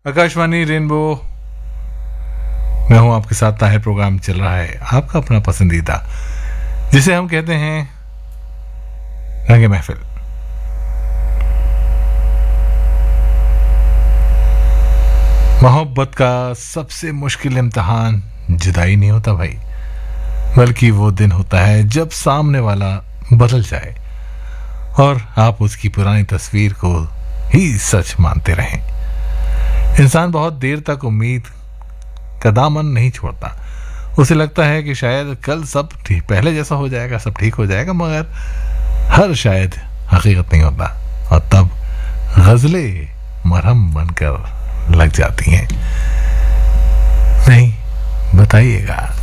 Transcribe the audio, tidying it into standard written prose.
Akashvani rainbow मैं हूं आपके साथ। ताहिर प्रोग्राम चल रहा है, आपका अपना पसंदीदा, जिसे हम कहते हैं रंगे महफिल। मोहब्बत का सबसे मुश्किल इम्तिहान जुदाई नहीं होता भाई, बल्कि वो दिन होता है जब सामने वाला बदल जाए और आप उसकी पुरानी तस्वीर को ही सच मानते रहें। इंसान बहुत देर तक उम्मीद का दामन नहीं छोड़ता। उसे लगता है कि शायद कल सब ठीक पहले जैसा हो जाएगा, सब ठीक हो जाएगा, मगर हर शायद हकीकत नहीं होता और तब गजलें मरहम बनकर लग जाती हैं। नहीं, बताइएगा।